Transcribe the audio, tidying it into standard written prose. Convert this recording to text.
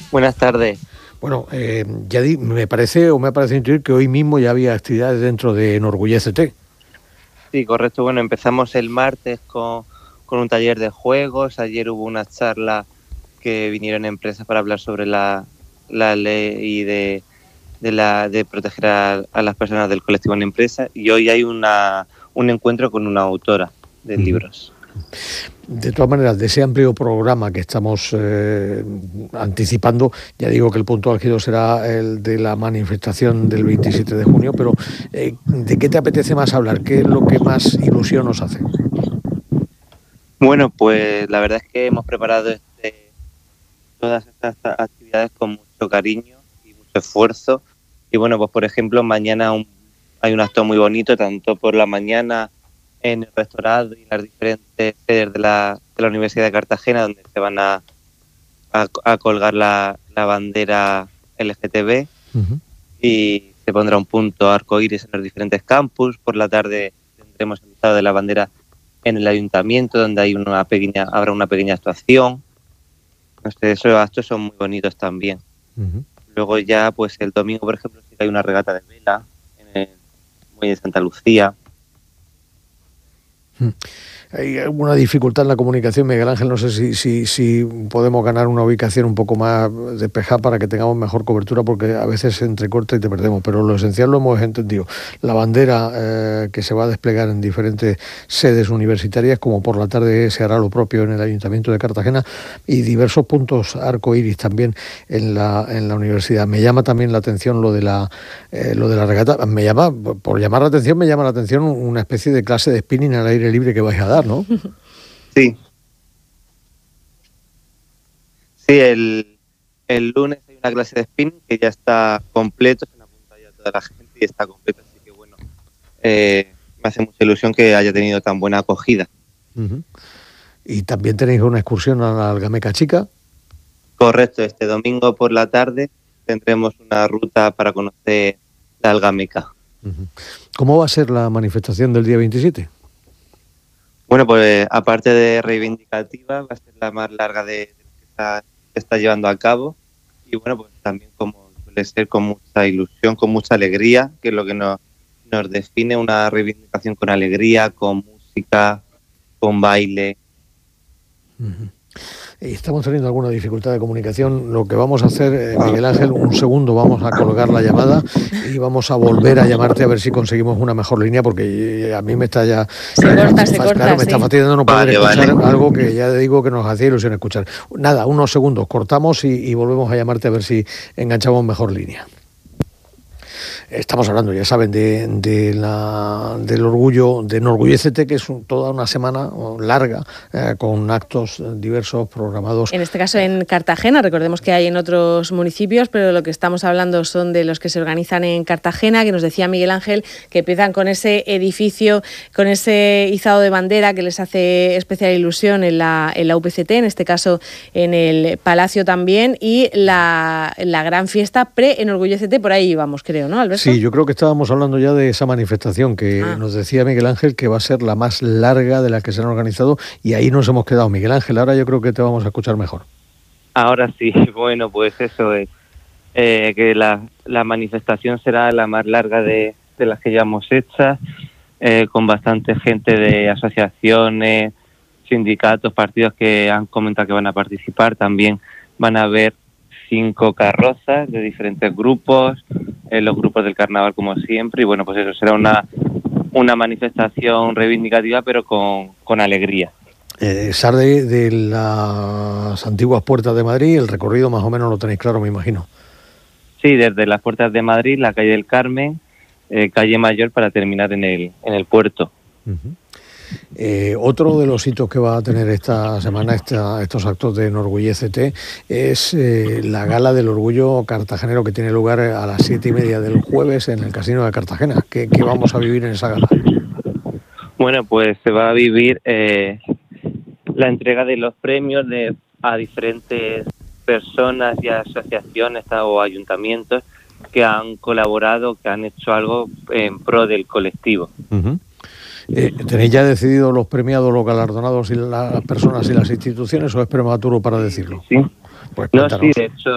Buenas tardes. Bueno, me parece intuir que hoy mismo ya había actividades dentro de Enorgullécete. Sí, correcto. Bueno, empezamos el martes con un taller de juegos. Ayer hubo una charla que vinieron empresas para hablar sobre la ley de proteger a las personas del colectivo en empresa. Y hoy hay un encuentro con una autora de libros. De todas maneras, de ese amplio programa que estamos anticipando, ya digo que el punto álgido será el de la manifestación del 27 de junio, pero ¿de qué te apetece más hablar? ¿Qué es lo que más ilusión nos hace? Bueno, pues la verdad es que hemos preparado todas estas actividades con mucho cariño y mucho esfuerzo. Y bueno, pues por ejemplo, mañana hay un acto muy bonito, tanto por la mañana en el rectorado y en las diferentes sedes de la Universidad de Cartagena, donde se van a colgar la bandera LGTB. Uh-huh. Y se pondrá un punto arcoíris en los diferentes campus. Por la tarde tendremos el izado de la bandera en el ayuntamiento, donde habrá una pequeña actuación. Esos actos son muy bonitos también. Uh-huh. Luego ya, pues el domingo, por ejemplo, sí que hay una regata de vela en el muelle de Santa Lucía. Hay alguna dificultad en la comunicación, Miguel Ángel. No sé si podemos ganar una ubicación un poco más despejada para que tengamos mejor cobertura, porque a veces se entrecorta y te perdemos, pero lo esencial lo hemos entendido. La bandera que se va a desplegar en diferentes sedes universitarias, como por la tarde se hará lo propio en el Ayuntamiento de Cartagena, y diversos puntos arcoíris también en la universidad. Me llama también la atención lo de la regata. Por llamar la atención, me llama la atención una especie de clase de spinning al aire libre que vais a dar, ¿no? Sí. Sí, el lunes hay una clase de spinning que ya está completo, se me apunta ya toda la gente y está completo, así que bueno, me hace mucha ilusión que haya tenido tan buena acogida. Uh-huh. ¿Y también tenéis una excursión a la Algameca Chica? Correcto, este domingo por la tarde tendremos una ruta para conocer la Algameca. Uh-huh. ¿Cómo va a ser la manifestación del día 27? Bueno, pues aparte de reivindicativa, va a ser la más larga de que se está llevando a cabo. Y bueno, pues también, como suele ser, con mucha ilusión, con mucha alegría, que es lo que nos define, una reivindicación con alegría, con música, con baile. Uh-huh. Estamos teniendo alguna dificultad de comunicación. Lo que vamos a hacer, Miguel Ángel, un segundo, vamos a colgar la llamada y vamos a volver a llamarte a ver si conseguimos una mejor línea, porque a mí me está ya... Se corta, claro, me está fastidiando no poder escuchar vale. algo que ya digo que nos hacía ilusión escuchar. Nada, unos segundos, cortamos y volvemos a llamarte a ver si enganchamos mejor línea. Estamos hablando, ya saben, del orgullo, de Enorgullécete, que es toda una semana larga, con actos diversos programados. En este caso en Cartagena, recordemos que hay en otros municipios, pero lo que estamos hablando son de los que se organizan en Cartagena, que nos decía Miguel Ángel, que empiezan con ese edificio, con ese izado de bandera que les hace especial ilusión en la UPCT, en este caso en el Palacio también, y la gran fiesta pre-Enorgullécete, por ahí íbamos, creo, ¿no, Alberto? Sí, yo creo que estábamos hablando ya de esa manifestación que nos decía Miguel Ángel que va a ser la más larga de las que se han organizado, y ahí nos hemos quedado. Miguel Ángel, ahora yo creo que te vamos a escuchar mejor. Ahora sí, bueno, pues eso es, que la manifestación será la más larga de las que ya hemos hechas, con bastante gente de asociaciones, sindicatos, partidos que han comentado que van a participar. También van a haber 5 carrozas de diferentes grupos, los grupos del carnaval como siempre, y bueno, pues eso será una manifestación reivindicativa, pero con alegría. Sale de las antiguas puertas de Madrid, el recorrido más o menos lo tenéis claro, me imagino. Sí, desde las puertas de Madrid, la calle del Carmen, calle Mayor, para terminar en el puerto. Uh-huh. Otro de los hitos que va a tener esta semana estos actos de Enorgullécete es la Gala del Orgullo Cartagenero, que tiene lugar a las 7:30 del jueves en el Casino de Cartagena. ¿Qué vamos a vivir en esa gala? Bueno, pues se va a vivir la entrega de los premios a diferentes personas y asociaciones o ayuntamientos que han colaborado, que han hecho algo en pro del colectivo. Uh-huh. ¿Tenéis ya decidido los premiados, los galardonados y las personas y las instituciones, o es prematuro para decirlo? Sí. Pues no, cuéntanos. sí, de hecho